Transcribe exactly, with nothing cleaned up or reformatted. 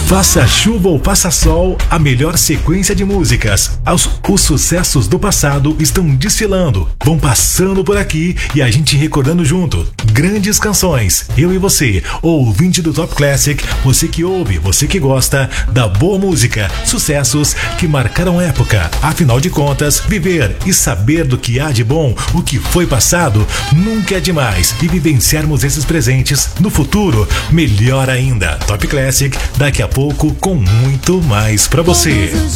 Faça chuva ou faça sol, a melhor sequência de músicas. Os, os sucessos do passado estão desfilando, vão passando por aqui e a gente recordando junto. Grandes canções, eu e você, ouvinte do Top Classic, você que ouve, você que gosta da boa música, sucessos que marcaram época. Afinal de contas, viver e saber do que há de bom, o que foi passado, nunca é demais. E vivenciarmos esses presentes no futuro, melhor ainda. Top Classic, daqui a pouco com muito mais pra você.